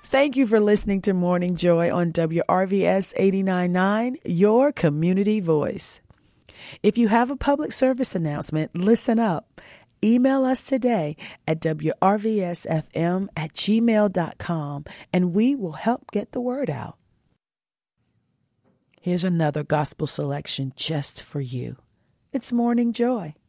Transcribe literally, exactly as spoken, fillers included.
Thank you for listening to Morning Joy on W R V S eighty-nine point nine, your community voice. If you have a public service announcement, listen up. Email us today at W R V S F M at gmail dot com and we will help get the word out. Here's another gospel selection just for you. It's Morning Joy.